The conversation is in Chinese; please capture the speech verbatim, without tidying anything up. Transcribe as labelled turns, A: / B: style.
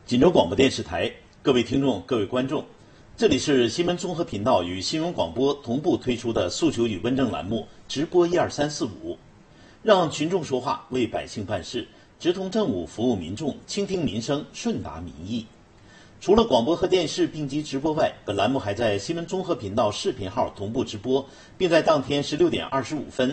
A: 锦州广播电视台，各位听众、各位观众，这里是新闻综合频道与新闻广播同步推出的诉求与问政栏目直播一二三四五，让群众说话，为百姓办事，直通政务，服务民众，倾听民生，顺达民意。除了广播和电视并机直播外，本栏目还在新闻综合频道视频号同步直播，并在当天十六点二十五分